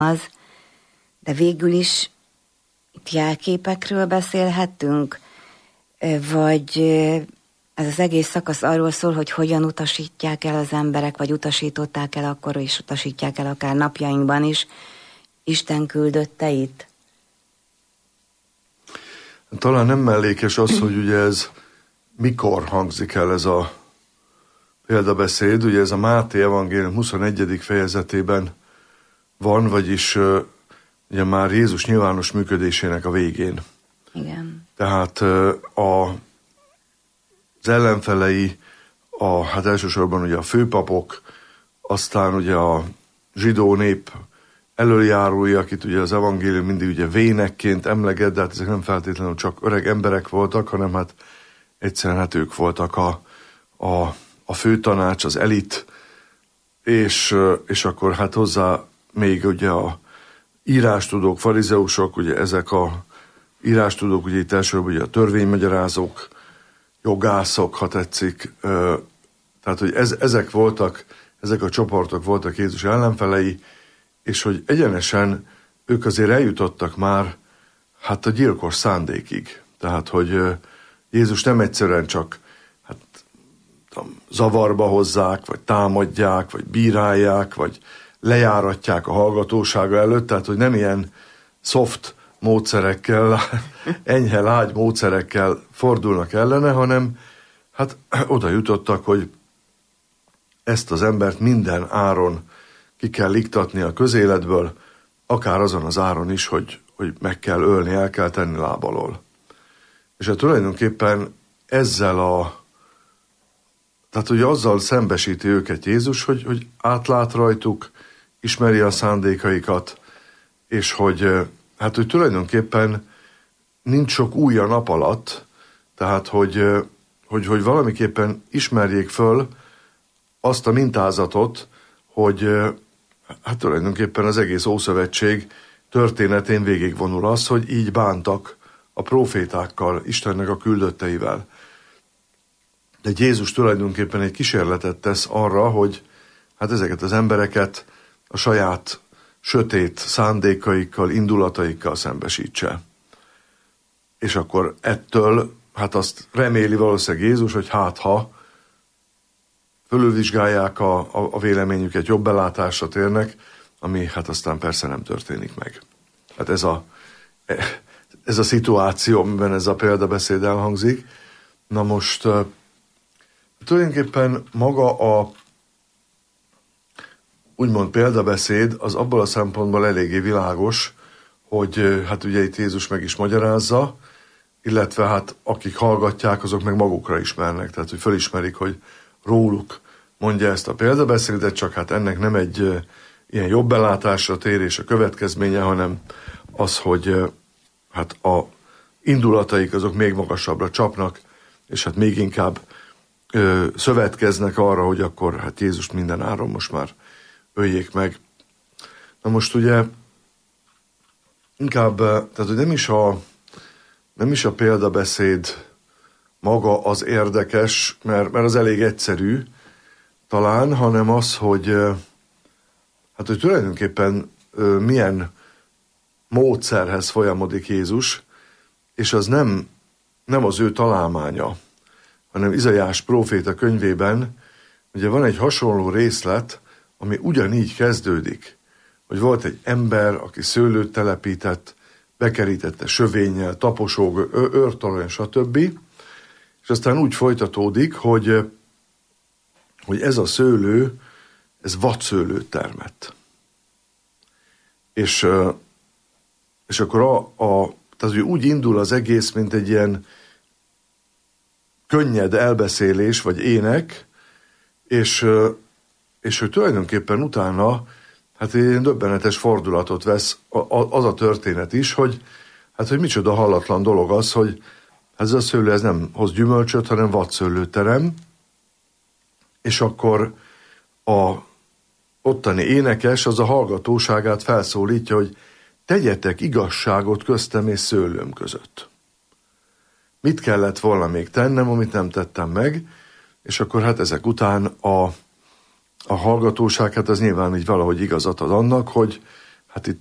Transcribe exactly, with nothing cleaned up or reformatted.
az, de végül is itt jelképekről beszélhetünk, vagy ez az egész szakasz arról szól, hogy hogyan utasítják el az emberek, vagy utasították el akkor is, utasítják el akár napjainkban is Isten küldötteit. Talán nem mellékes az, hogy ugye ez mikor hangzik el ez a példabeszéd, ugye ez a Máté evangélium huszonegyedik fejezetében van, vagyis ugye már Jézus nyilvános működésének a végén. Igen. Tehát a, az ellenfelei, a, hát elsősorban ugye a főpapok, aztán ugye a zsidó nép elöljárói, akit ugye az evangélium mindig ugye vénekként emleget, de hát ezek nem feltétlenül csak öreg emberek voltak, hanem hát egyszerűen hát ők voltak a, a, a főtanács, az elit, és, és akkor hát hozzá még ugye a írástudók, farizeusok, ugye ezek a írástudók, ugye itt elsősorban ugye a törvénymagyarázók, jogászok, ha tetszik, tehát hogy ez, ezek voltak, ezek a csoportok voltak Jézus ellenfelei, és hogy egyenesen ők azért eljutottak már hát a gyilkos szándékig. Tehát, hogy Jézus nem egyszerűen csak hát, zavarba hozzák, vagy támadják, vagy bírálják, vagy lejáratják a hallgatósága előtt, tehát, hogy nem ilyen soft módszerekkel, enyhe, lágy módszerekkel fordulnak ellene, hanem hát oda jutottak, hogy ezt az embert minden áron ki kell iktatni a közéletből, akár azon az áron is, hogy, hogy meg kell ölni, el kell tenni láb alól. És hát tulajdonképpen ezzel a, tehát ugye azzal szembesíti őket Jézus, hogy, hogy átlát rajtuk, ismeri a szándékaikat, és hogy hát, hogy tulajdonképpen nincs sok új a nap alatt, tehát, hogy, hogy, hogy valamiképpen ismerjék föl azt a mintázatot, hogy hát tulajdonképpen az egész Ószövetség történetén végigvonul az, hogy így bántak a prófétákkal, Istennek a küldötteivel. De Jézus tulajdonképpen egy kísérletet tesz arra, hogy hát ezeket az embereket a saját sötét szándékaikkal, indulataikkal szembesítse. És akkor ettől, hát azt reméli valószínűleg Jézus, hogy hát ha fölülvizsgálják a, a, a véleményüket, jobb belátásra térnek, ami hát aztán persze nem történik meg. Hát ez a, ez a szituáció, amiben ez a példabeszéd elhangzik. Na most tulajdonképpen maga a úgymond példabeszéd az abból a szempontból eléggé világos, hogy hát ugye itt Jézus meg is magyarázza, illetve hát akik hallgatják, azok meg magukra ismernek, tehát hogy felismerik, hogy róluk mondja ezt a példabeszédet, csak hát ennek nem egy uh, ilyen jobb belátásra térés a következménye, hanem az, hogy uh, hát a indulataik azok még magasabbra csapnak, és hát még inkább uh, szövetkeznek arra, hogy akkor hát Jézus minden áron most már öljék meg. Na most ugye inkább, tehát hogy nem is a, nem is a példabeszéd maga az érdekes, mert, mert az elég egyszerű talán, hanem az, hogy hát, hogy tulajdonképpen milyen módszerhez folyamodik Jézus, és az nem, nem az ő találmánya, hanem Izaiás próféta könyvében ugye van egy hasonló részlet, ami ugyanígy kezdődik, hogy volt egy ember, aki szőlőt telepített, bekerítette sövénnyel, taposóg, őrtalajon, stb. És aztán úgy folytatódik, hogy, hogy ez a szőlő, ez vadszőlőt termett. És, és akkor a, a, tehát úgy indul az egész, mint egy ilyen könnyed elbeszélés, vagy ének, és, és hogy tulajdonképpen utána hát egy döbbenetes fordulatot vesz az a történet is, hogy hát, hogy micsoda hallatlan dolog az, hogy ez a szőlő ez nem hoz gyümölcsöt, hanem vadszőlőt terem, és akkor a ottani énekes az a hallgatóságát felszólítja, hogy tegyetek igazságot köztem és szőlőm között. Mit kellett volna még tennem, amit nem tettem meg, és akkor hát ezek után a, a hallgatóság, hát az nyilván így valahogy igazat ad annak, hogy hát itt